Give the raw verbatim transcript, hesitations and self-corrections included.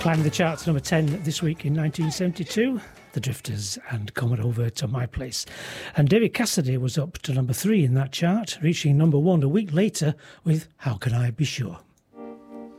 Climbing the chart to number ten this week in nineteen seventy-two, The Drifters and Coming Over to My Place. And David Cassidy was up to number three in that chart, reaching number one a week later with How Can I Be Sure.